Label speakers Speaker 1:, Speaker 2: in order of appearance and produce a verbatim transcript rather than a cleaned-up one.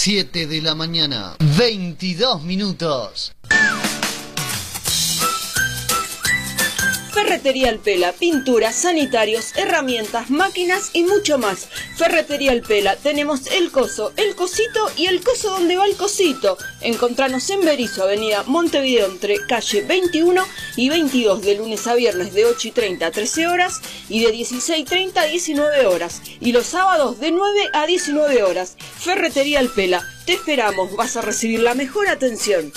Speaker 1: siete de la mañana, veintidós minutos.
Speaker 2: Ferretería El Pela, pinturas, sanitarios, herramientas, máquinas y mucho más. Ferretería El Pela, tenemos el coso, el cosito y el coso donde va el cosito. Encontranos en Berisso, avenida Montevideo, entre calle veintiuno y veintidós, de lunes a viernes de ocho y treinta a trece horas y de dieciséis y treinta a diecinueve horas. Y los sábados de nueve a diecinueve horas. Ferretería El Pela, te esperamos, vas a recibir la mejor atención.